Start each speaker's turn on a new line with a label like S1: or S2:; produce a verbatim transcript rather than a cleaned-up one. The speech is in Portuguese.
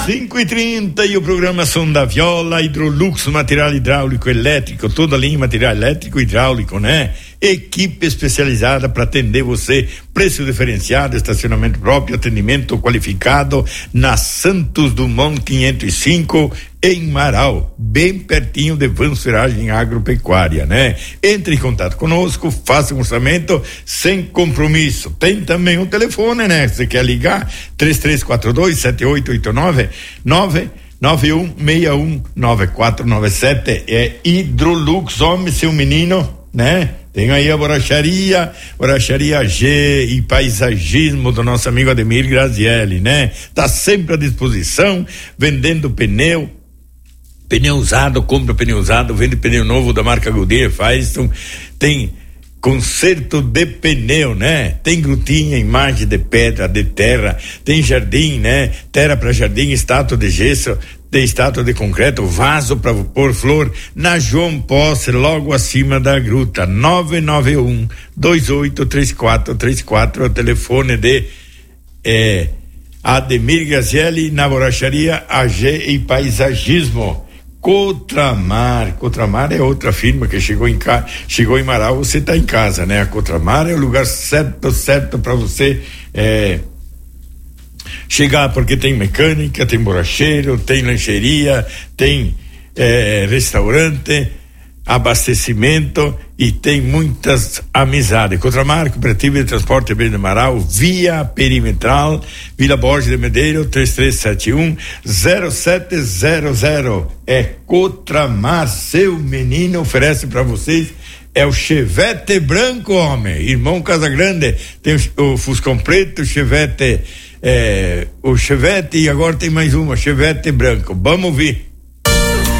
S1: cinco e trinta e o programa Som da Viola, Hidrolux, material hidráulico elétrico, toda a linha material elétrico e hidráulico, né? Equipe especializada para atender você, preço diferenciado, estacionamento próprio, atendimento qualificado na Santos Dumont quinhentos e cinco em Marau, bem pertinho de Vans Ferragem Agropecuária, né? Entre em contato conosco, faça um orçamento sem compromisso. Tem também um telefone, né? Você quer ligar? três três quatro dois, sete oito oito nove, nove nove um seis um nove quatro nove sete. É Hidrolux, homem, seu menino, né? Tem aí a borracharia, borracharia G e paisagismo do nosso amigo Ademir Grazielli, né? Tá sempre à disposição, vendendo pneu, pneu usado, compra pneu usado, vende pneu novo da marca Goodyear, faz, tem conserto de pneu, né? Tem grutinha, imagem de pedra, de terra, tem jardim, né? Terra para jardim, estátua de gesso, de estátua de concreto, vaso para pôr flor, na João Posse, logo acima da gruta. Nove nove um, dois oito três quatro três quatro, o telefone de é, Ademir Grazielli, na borracharia A G e Paisagismo. Cotramar, Cotramar é outra firma que chegou em ca... chegou em Marau, você está em casa, né? A Cotramar é o lugar certo, certo para você é, chegar, porque tem mecânica, tem borracheiro, tem lancheria, tem é, restaurante, abastecimento e tem muitas amizades. Cotramar, Cooperativa de Transporte Bem de Marau, via perimetral, Vila Borges de Medeiros, três três sete um, zero sete zero zero. É Cotramar, seu menino oferece para vocês. É o Chevette branco, homem. Irmão Casagrande tem o, o Fuscão preto, o Chevette, é, o Chevette, e agora tem mais uma, Chevette branco. Vamos ouvir.